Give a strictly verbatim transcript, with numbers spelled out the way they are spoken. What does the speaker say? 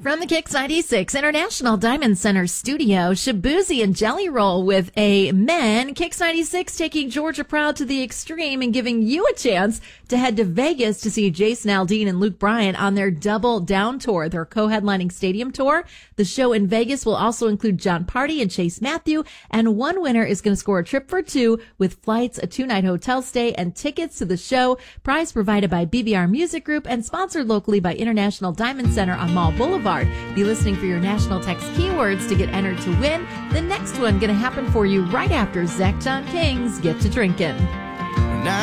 From the Kicks ninety-six International Diamond Center studio, Shabuzi and Jelly Roll with a men. Kicks ninety-six taking Georgia Proud to the extreme and giving you a chance to head to Vegas to see Jason Aldean and Luke Bryan on their Double Down tour, their co-headlining stadium tour. The show in Vegas will also include John Party and Chase Matthew, and one winner is going to score a trip for two with flights, a two-night hotel stay, and tickets to the show. Prize provided by B B R Music Group and sponsored locally by International Diamond Center on Mall Boulevard. Be listening for your national text keywords to get entered to win. The next one going to happen for you right after Zach John King's Get to Drinkin'.